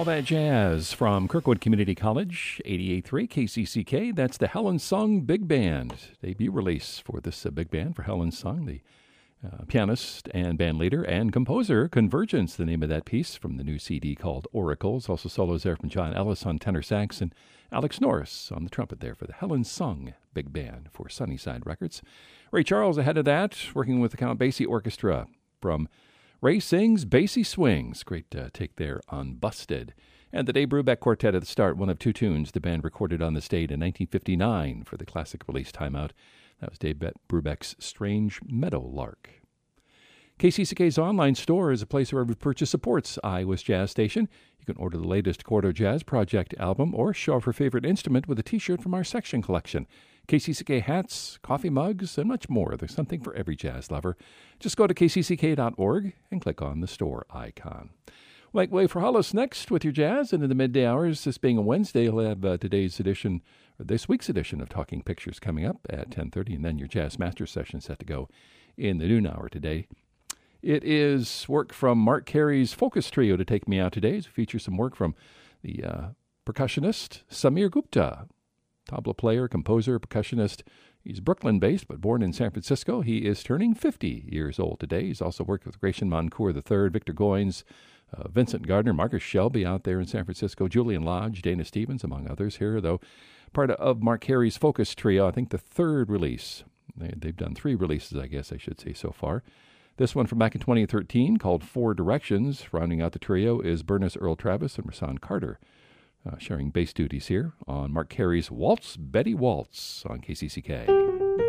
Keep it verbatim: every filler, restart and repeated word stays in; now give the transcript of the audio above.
All that jazz from Kirkwood Community College, eighty-eight point three K C C K. That's the Helen Sung Big Band. Debut release for this uh, big band for Helen Sung, the uh, pianist and band leader and composer. Convergence, the name of that piece from the new C D called Oracles. Also solos there from John Ellis on tenor sax and Alex Norris on the trumpet there for the Helen Sung Big Band for Sunnyside Records. Ray Charles ahead of that, working with the Count Basie Orchestra from Ray Sings, Basie Swings. Great uh, take there on Busted. And the Dave Brubeck Quartet at the start, one of two tunes the band recorded on this date in nineteen fifty-nine for the classic release Timeout. That was Dave Brubeck's Strange Meadowlark. K C C K's online store is a place where every purchase supports Iowa's Jazz Station. You can order the latest Quarto Jazz Project album or show off your favorite instrument with a t-shirt from our section collection. K C C K hats, coffee mugs, and much more. There's something for every jazz lover. Just go to k c c k dot org and click on the store icon. Mike Way for Hollis next with your jazz, and in the midday hours, this being a Wednesday, you'll have uh, today's edition, or this week's edition of Talking Pictures coming up at ten thirty, and then your Jazz Master session set to go in the noon hour today. It is work from Mark Carey's Focus Trio to take me out today. It features some work from the uh, percussionist Samir Gupta, tabla player, composer, percussionist. He's Brooklyn-based, but born in San Francisco. He is turning fifty years old today. He's also worked with Gratian Moncour the third, Victor Goins, uh, Vincent Gardner, Marcus Shelby out there in San Francisco, Julian Lodge, Dana Stevens, among others here, though. Part of Mark Carey's Focus Trio, I think the third release. They, they've done three releases, I guess I should say, so far. This one from back in twenty thirteen called Four Directions. Rounding out the trio is Bernice Earl Travis and Rasan Carter, uh, sharing bass duties here on Mark Carey's Waltz, Betty Waltz on K C C K.